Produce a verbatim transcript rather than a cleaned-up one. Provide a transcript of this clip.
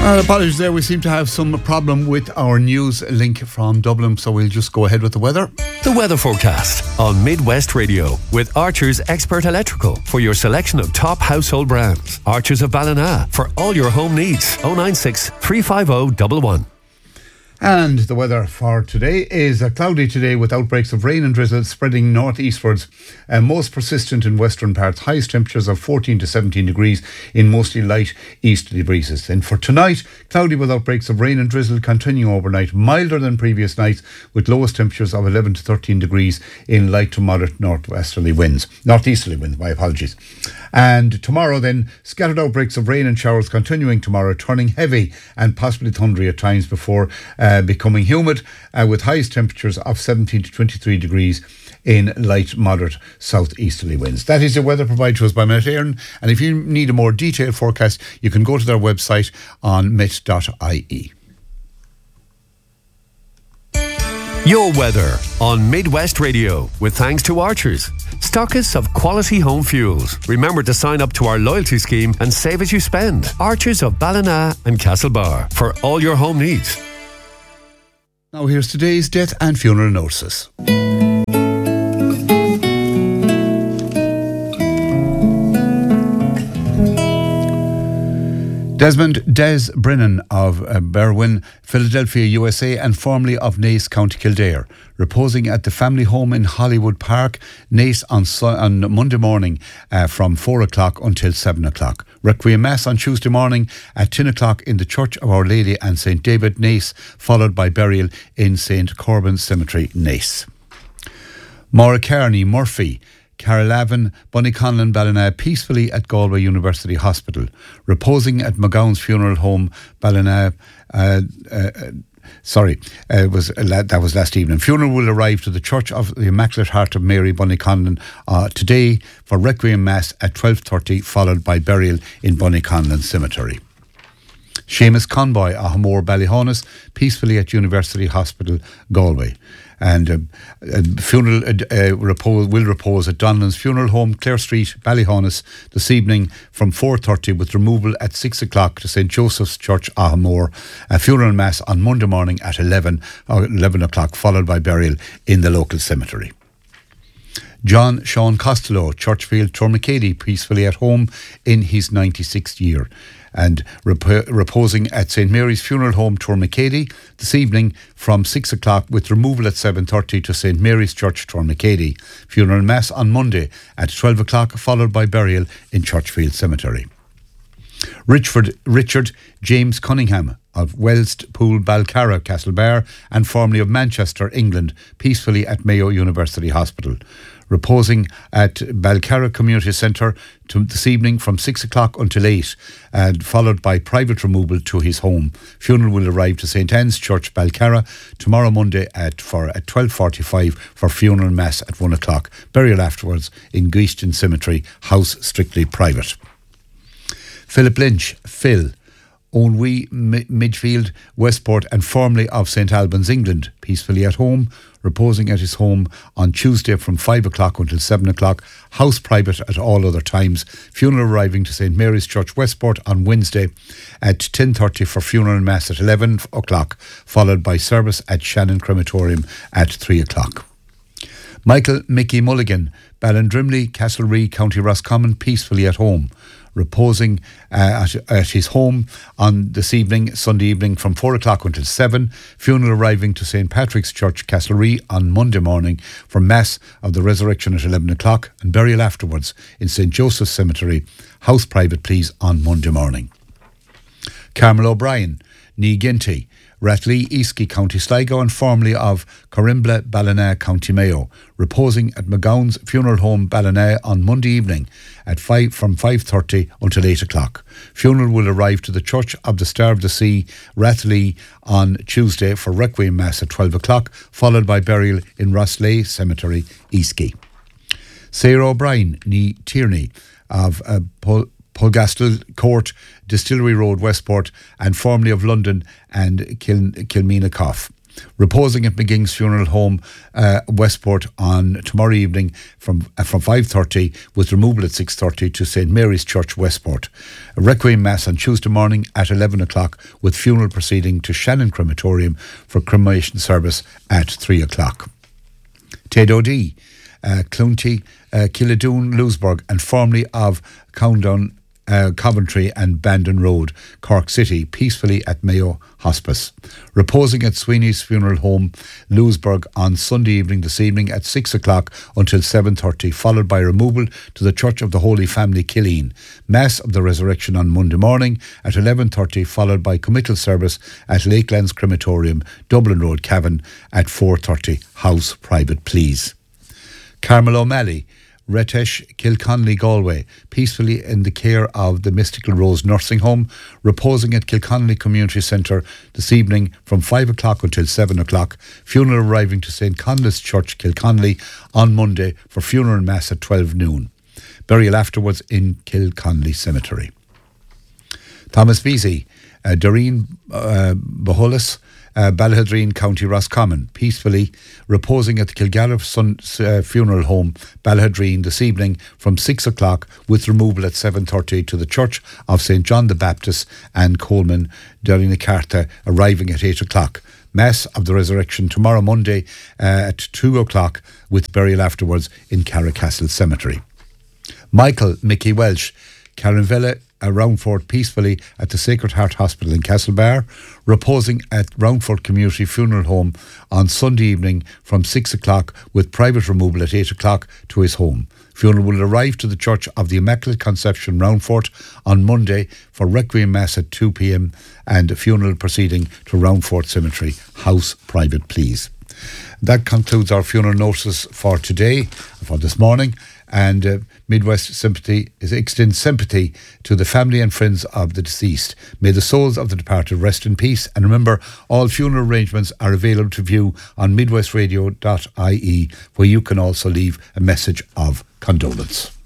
Uh, apologies there, we seem to have some problem with our news link from Dublin, so we'll just go ahead with the weather. The weather forecast on Midwest Radio with Archer's Expert Electrical for your selection of top household brands. Archer's of Ballina for all your home needs. oh nine six, three five oh, one one. And the weather for today is uh, cloudy today with outbreaks of rain and drizzle spreading northeastwards, and most persistent in western parts. Highest temperatures of fourteen to seventeen degrees in mostly light easterly breezes. And for tonight, cloudy with outbreaks of rain and drizzle continuing overnight, milder than previous nights with lowest temperatures of eleven to thirteen degrees in light to moderate northwesterly winds, northeasterly winds, my apologies. And tomorrow then, scattered outbreaks of rain and showers continuing tomorrow, turning heavy and possibly thundery at times before uh, becoming humid, uh, with highest temperatures of seventeen to twenty-three degrees in light moderate southeasterly winds. That is the weather provided to us by Met Éireann, and if you need a more detailed forecast, you can go to their website on met dot I E. Your weather on Midwest Radio with thanks to Archers, stockists of quality home fuels. Remember to sign up to our loyalty scheme and save as you spend. Archers of Ballina and Castlebar for all your home needs. Now here's today's death and funeral notices. Desmond Des Brennan of uh, Berwyn, Philadelphia, U S A, and formerly of Naas, County Kildare, reposing at the family home in Hollywood Park, Naas, on, on Monday morning uh, from four o'clock until seven o'clock. Requiem Mass on Tuesday morning at ten o'clock in the Church of Our Lady and Saint David, Naas, followed by burial in Saint Corbin Cemetery, Naas. Maura Kearney Murphy, Carrilavan, Bunnyconlon, Ballina, peacefully at Galway University Hospital, reposing at McGowan's Funeral Home, Ballina. Uh, uh, sorry, uh, it was uh, that was last evening. Funeral will arrive to the Church of the Immaculate Heart of Mary, Bunnyconlon, uh, today for Requiem Mass at twelve thirty, followed by burial in Bunnyconlon Cemetery. Seamus Conboy, Ahamore, Ballyhonus, peacefully at University Hospital, Galway. And uh, uh, funeral uh, uh, repose, will repose at Donlan's Funeral Home, Clare Street, Ballyhonus, this evening from four thirty, with removal at six o'clock to Saint Joseph's Church, Ahamore. A funeral mass on Monday morning at eleven, or eleven o'clock, followed by burial in the local cemetery. John Sean Costello, Churchfield, Tourmakeady, peacefully at home in his ninety-sixth year, and rep- reposing at Saint Mary's Funeral Home, Tourmakeady, this evening from six o'clock, with removal at seven thirty to Saint Mary's Church, Tourmakeady. Funeral Mass on Monday at twelve o'clock, followed by burial in Churchfield Cemetery. Richard, Richard James Cunningham of Wellspool, Balcarra, Castlebar, and formerly of Manchester, England, peacefully at Mayo University Hospital, reposing at Balcarra Community Centre to this evening from six o'clock until eight, and followed by private removal to his home. Funeral will arrive to Saint Anne's Church, Balcarra, tomorrow Monday at for at twelve forty-five for funeral mass at one o'clock. Burial afterwards in Geeston Cemetery, house strictly private. Philip Lynch, Phil, Ownwee, Midfield, Westport, and formerly of Saint Albans, England, peacefully at home, reposing at his home on Tuesday from five o'clock until seven o'clock, house private at all other times. Funeral arriving to Saint Mary's Church, Westport, on Wednesday at ten thirty for funeral mass at eleven o'clock, followed by service at Shannon Crematorium at three o'clock. Michael Mickey Mulligan, Ballindrimley, Castlereagh, County Roscommon, peacefully at home, reposing uh, at, at his home on this evening, Sunday evening, from four o'clock until seven. Funeral arriving to Saint Patrick's Church, Castlereagh, on Monday morning for Mass of the Resurrection at eleven o'clock, and burial afterwards in Saint Joseph's Cemetery, house private please, on Monday morning. Carmel O'Brien, Ní Ginty, Rathlee, Easkey, County Sligo, and formerly of Corimbla, Ballina, County Mayo, reposing at McGowan's Funeral Home, Ballina, on Monday evening at five from five thirty until eight o'clock. Funeral will arrive to the Church of the Star of the Sea, Rathlee, on Tuesday for Requiem Mass at twelve o'clock, followed by burial in Rosslea Cemetery, Easkey. Sarah O'Brien, Ní Tierney, of uh, Pol- Polgastle Court, Distillery Road, Westport, and formerly of London and Kil- Kilmeenacoff. Reposing at McGing's Funeral Home, uh, Westport, on tomorrow evening from uh, from five thirty, with removal at six thirty to Saint Mary's Church, Westport. A Requiem Mass on Tuesday morning at eleven o'clock, with funeral proceeding to Shannon Crematorium for cremation service at three o'clock. Ted O'Dea, uh, Clunty, uh, Killadoon, Lewisburg, and formerly of Countdown, Uh, Coventry and Bandon Road, Cork City, peacefully at Mayo Hospice. Reposing at Sweeney's Funeral Home, Lewisburg, on Sunday evening this evening at six o'clock until seven thirty, followed by removal to the Church of the Holy Family, Killeen. Mass of the Resurrection on Monday morning at eleven thirty, followed by committal service at Lakelands Crematorium, Dublin Road, Cavan, at four thirty. House private, please. Carmel O'Malley, Retesh, Kilconnelly, Galway, peacefully in the care of the Mystical Rose Nursing Home, reposing at Kilconnelly Community Centre this evening from five o'clock until seven o'clock. Funeral arriving to Saint Conleth's Church, Kilconnelly, on Monday for funeral mass at twelve noon. Burial afterwards in Kilconnelly Cemetery. Thomas Vesey, uh, Doreen uh, Boholis, Uh, Ballahadreen, County Roscommon, peacefully reposing at the Kilgallup Sun, uh, Funeral Home, Ballahadreen, this evening from six o'clock, with removal at seven thirty to the Church of Saint John the Baptist and Coleman, Derrynacarta, arriving at eight o'clock. Mass of the Resurrection tomorrow Monday uh, at two o'clock, with burial afterwards in Carricastle Cemetery. Michael Mickey Welsh, Caranvella, Uh, Roundford, peacefully at the Sacred Heart Hospital in Castlebar, reposing at Roundford Community Funeral Home on Sunday evening from six o'clock, with private removal at eight o'clock to his home. Funeral will arrive to the Church of the Immaculate Conception, Roundford, on Monday for Requiem Mass at two p.m. and a funeral proceeding to Roundford Cemetery. House private, please. That concludes our funeral notices for today, for this morning. And uh, Midwest Sympathy is extends sympathy to the family and friends of the deceased. May the souls of the departed rest in peace. And remember, all funeral arrangements are available to view on midwestradio dot I E, where you can also leave a message of condolence.